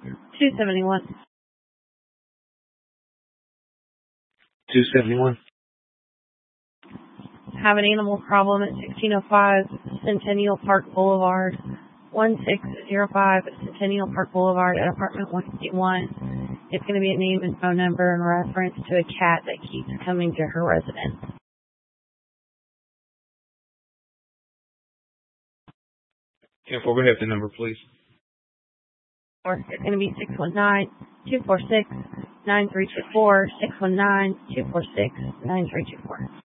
271. 271. Have an animal problem at 1605 Centennial Park Boulevard. 1605 Centennial Park Boulevard at apartment 151. It's going to be a name and phone number in reference to a cat that keeps coming to her residence. Can I have the number, please? It's going to be 619-246-9324, 619-246-9324.